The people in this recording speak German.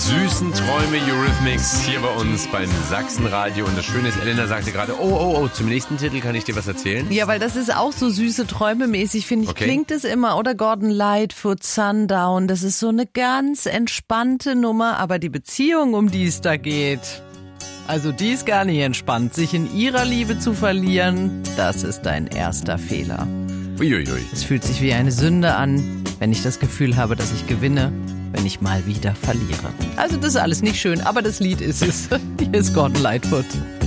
süßen Träume Eurythmics hier bei uns beim Sachsenradio. Und das Schöne ist, Elena sagte gerade, zum nächsten Titel kann ich dir was erzählen? Ja, weil das ist auch so süße Träume mäßig, finde ich, klingt es immer. Oder Gordon Lightfoot, Sundown, das ist so eine ganz entspannte Nummer. Aber die Beziehung, um die es da geht, also die ist gar nicht entspannt. Sich in ihrer Liebe zu verlieren, das ist dein erster Fehler. Uiuiui. Es fühlt sich wie eine Sünde an, wenn ich das Gefühl habe, dass ich gewinne, wenn ich mal wieder verliere. Also das ist alles nicht schön, aber das Lied ist es. Hier ist Gordon Lightfoot.